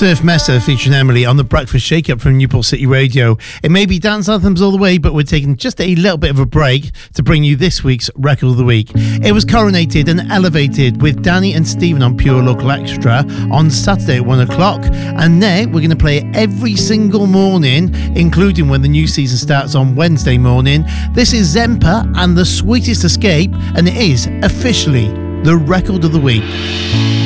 Surf Messer featuring Emily on the Breakfast Shake-Up from Newport City Radio. It may be dance anthems all the way, but we're taking just a little bit of a break to bring you this week's Record of the Week. It was coronated and elevated with Danny and Stephen on Pure Local Extra on Saturday at 1 o'clock. And there, we're going to play it every single morning, including when the new season starts on Wednesday morning. This is Zempa and The Sweetest Escape, and it is officially the Record of the Week.